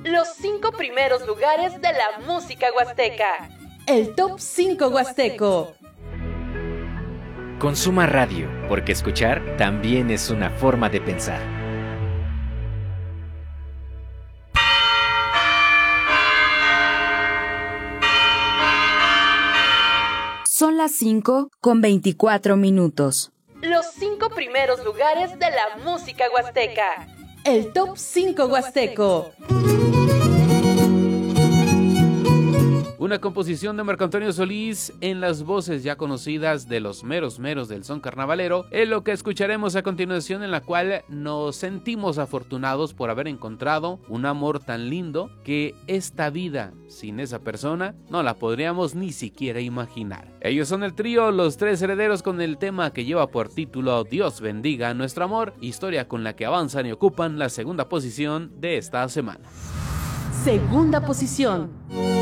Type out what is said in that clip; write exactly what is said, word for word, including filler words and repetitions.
Los cinco primeros lugares de la música huasteca. El Top cinco Huasteco. Consuma radio, porque escuchar también es una forma de pensar. Son las cinco con veinticuatro minutos. Los cinco primeros lugares de la música huasteca. El Top cinco Huasteco. Una composición de Marco Antonio Solís en las voces ya conocidas de los meros meros del son carnavalero, es lo que escucharemos a continuación, en la cual nos sentimos afortunados por haber encontrado un amor tan lindo que esta vida sin esa persona no la podríamos ni siquiera imaginar. Ellos son el trío Los Tres Herederos, con el tema que lleva por título Dios bendiga a nuestro amor, historia con la que avanzan y ocupan la segunda posición de esta semana. Segunda posición.